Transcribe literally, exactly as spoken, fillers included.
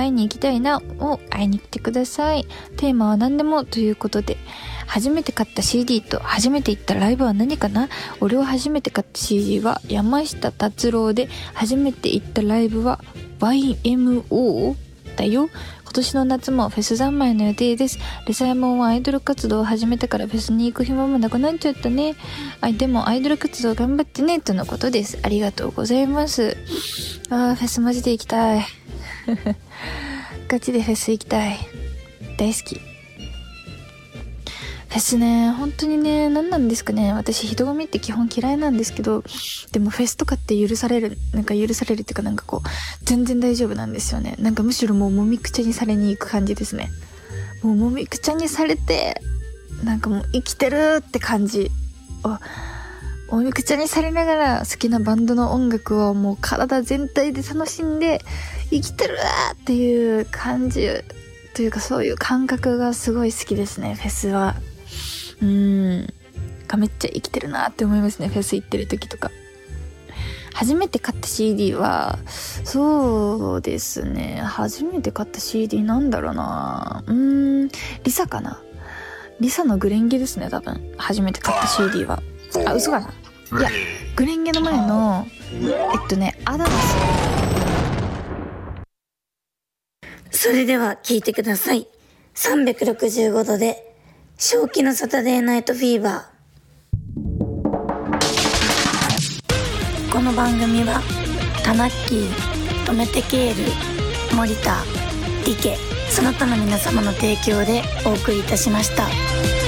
会いに行きたいなを会いに来てください。テーマは何でもということで、初めて買った シーディー と初めて行ったライブは何かな。俺は初めて買った シーディー は山下達郎で、初めて行ったライブは ワイエムオー だよ。今年の夏もフェス三昧の予定です。レサヤモンはアイドル活動を始めたからフェスに行く暇もなくなっちゃったね。あ、でもアイドル活動頑張ってねとのことです。ありがとうございます。あー、フェスマジで行きたいガチでフェス行きたい。大好き。フェスね、本当にね、何なんですかね。私人混みって基本嫌いなんですけど、でもフェスとかって許される、なんか許されるっていうか、なんかこう全然大丈夫なんですよね。なんかむしろもうもみくちゃにされに行く感じですね。もうもみくちゃにされて、なんかもう生きてるって感じ。もみくちゃにされながら好きなバンドの音楽をもう体全体で楽しんで生きてるっていう感じというか、そういう感覚がすごい好きですね、フェスは。うーん、がめっちゃ生きてるなって思いますね、フェス行ってる時とか。初めて買った シーディー は、そうですね、初めて買った シーディー なんだろうな、うーん、リサかな。リサのグレンゲですね、多分初めて買った シーディー は。あ、嘘かな。いや、グレンゲの前のえっとねアダマス。それでは聞いてください。さんびゃくろくじゅうごどで正気のサタデーナイトフィーバー。この番組はタナッキー、トメテケール、森田、リケ、その他の皆様の提供でお送りいたしました。